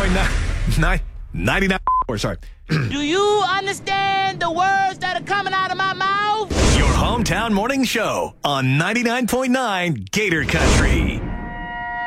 99.9, 99, sorry. Do you understand the words that are coming out of my mouth? Your hometown morning show on 99.9 Gator Country.